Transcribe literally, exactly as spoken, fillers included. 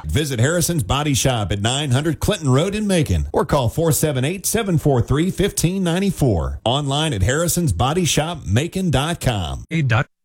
Visit Harrison's Body Shop at nine hundred Clinton Road in Macon or call four seven eight, seven four three, one five nine four. Online at harrisons body shop macon dot com. A dot